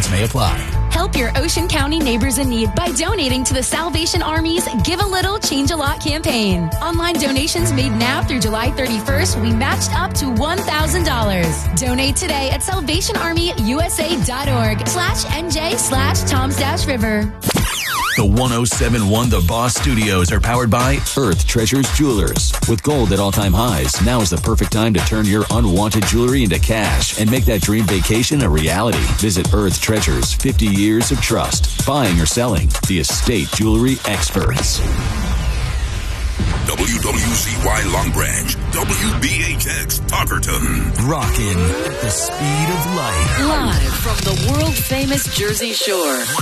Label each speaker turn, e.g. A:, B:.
A: Restrictions may apply.
B: Help your Ocean County neighbors in need by donating to the Salvation Army's Give a Little, Change a Lot campaign. Online donations made now through July 31st will be matched up to $1,000. Donate today at salvationarmyusa.org/NJ/Toms-River.
C: The 107.1 The Boss Studios are powered by Earth Treasures Jewelers. With gold at all-time highs, now is the perfect time to turn your unwanted jewelry into cash and make that dream vacation a reality. Visit Earth Treasures, 50 years of trust. Buying or selling, the estate jewelry experts.
D: WWZY Long Branch, WBHX Tuckerton.
C: Rockin' at the speed of light.
E: Live from the world-famous Jersey Shore.